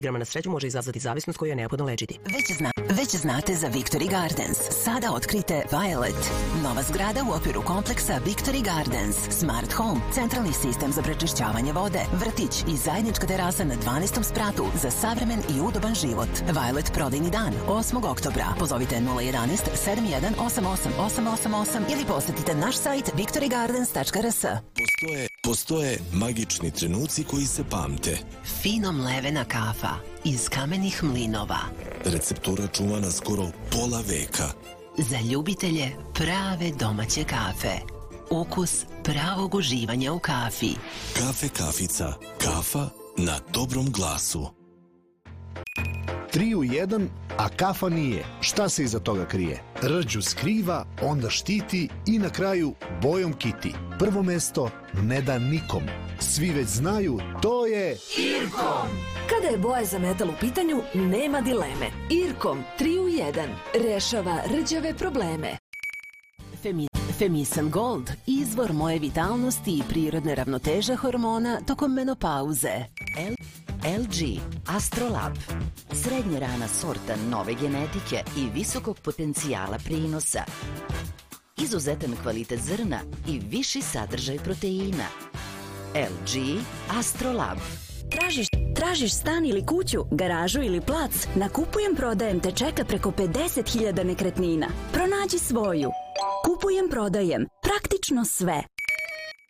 Igrama na sreću može izazvati zavisnost koju je neophodno lečiti. Već znate za Victory Gardens. Sada otkrite Violet. Nova zgrada u okviru kompleksa Victory Gardens. Smart Home, centralni sistem za prečišćavanje vode, vrtić i zajednička terasa na 12. spratu za savremen i udoban život. Violet prodajni dan 8. oktobra. Pozovite 011 7188 888 ili posetite naš sajt victorygardens.rs. Postoje magični trenuci koji se pamte. Fino mlevena kafa iz kamenih mlinova. Receptura čuvana skoro pola veka. Za ljubitelje prave domaće kafe. Ukus pravog uživanja u kafi. Kafe Kafica. Kafa na dobrom glasu. 3 u 1, a kafa nije. Šta se iza toga krije? Rđu skriva, onda štiti i na kraju bojom kiti. Prvo mesto ne da nikom. Svi već znaju, to je Irkom! Kada je boja za metal u pitanju, nema dileme. Irkom 3 u 1 rešava rđave probleme. Femisan Gold, izvor moje vitalnosti i prirodne ravnoteže hormona tokom menopauze. LG Astrolab. Srednje rana sorta nove genetike i visokog potencijala prinosa. Izuzetan kvalitet zrna i viši sadržaj proteina. LG Astrolab. Tražiš stan ili kuću, garažu ili plac? Na Kupujem prodajem te čeka preko 50.000 nekretnina. Pronađi svoju. Kupujem prodajem. Praktično sve.